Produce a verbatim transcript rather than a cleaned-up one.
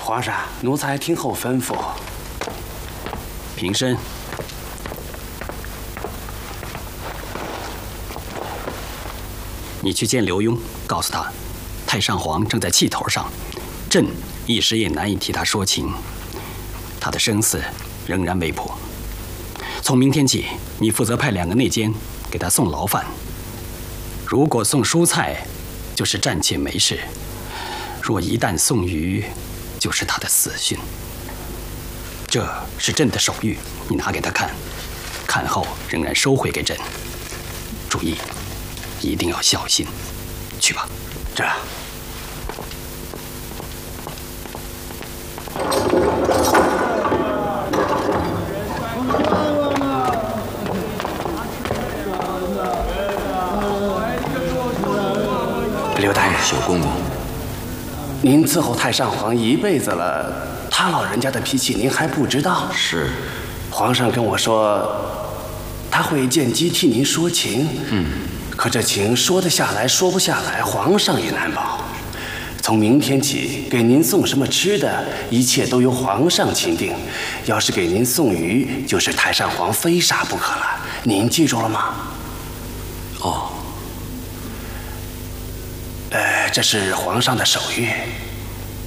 皇上，奴才听候吩咐。 平身。你去见刘墉，告诉他，太上皇正在气头上，朕一时也难以替他说情。他的生死仍然未卜。从明天起，你负责派两个内监给他送牢饭。如果送蔬菜，就是暂且没事；若一旦送鱼，就是他的死讯。这是朕的手谕，你拿给他看，看后仍然收回给朕。注意，一定要小心。去吧。 这。刘大人， 小公公， 您伺候太上皇一辈子了，他老人家的脾气您还不知道？ 是。 皇上跟我说，他会见机替您说情。 嗯。 可这情说得下来，说不下来，皇上也难保。从明天起，给您送什么吃的，一切都由皇上钦定。要是给您送鱼，就是太上皇非杀不可了。您记住了吗？ 哦。 呃，这是皇上的手谕。